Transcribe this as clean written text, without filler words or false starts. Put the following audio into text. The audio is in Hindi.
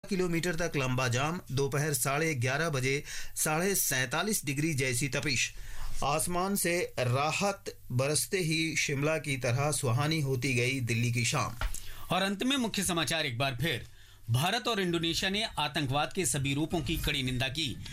किलोमीटर तक लंबा जाम, दोपहर 11:30 बजे 47.5 डिग्री जैसी तपिश। आसमान से राहत बरसते ही शिमला की तरह सुहानी होती गई दिल्ली की शाम। और अंत में मुख्य समाचार एक बार फिर। भारत और इंडोनेशिया ने आतंकवाद के सभी रूपों की कड़ी निंदा की।